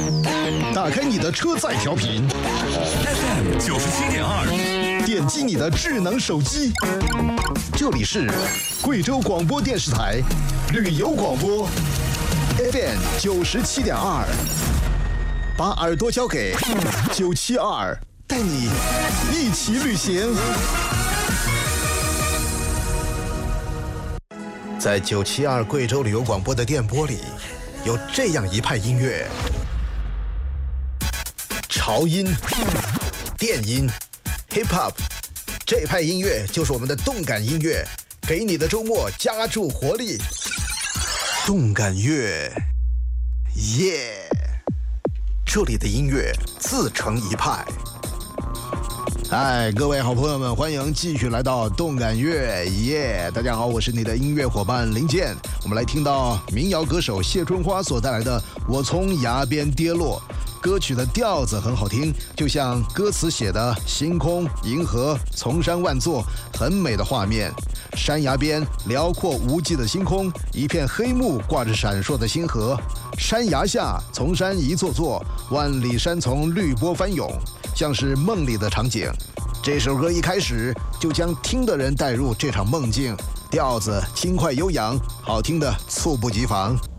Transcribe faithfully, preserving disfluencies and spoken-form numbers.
打开你的车载调频 F M 九十七点二， 点击你的智能手机，这里是贵州广播电视台旅游广播 F M 九十七点二，把耳朵交给九七二，带你一起旅行。在九七二贵州旅游广播的电波里，有这样一派音乐：潮音、电音、hip hop， 这派音乐就是我们的动感音乐，给你的周末加注活力。动感乐，耶！这里的音乐自成一派。嗨，各位好朋友们，欢迎继续来到动感乐，耶！大家好，我是你的音乐伙伴林健。我们来听到民谣歌手谢春花所带来的《我从崖边跌落》。歌曲的调子很好听，就像歌词写的星空、银河、崇山万座，很美的画面。山崖边辽阔无际的星空，一片黑幕挂着闪烁的星河。山崖下，崇山一座座，万里山丛绿波翻涌，像是梦里的场景。这首歌一开始就将听的人带入这场梦境，调子轻快悠扬，好听的猝不及防。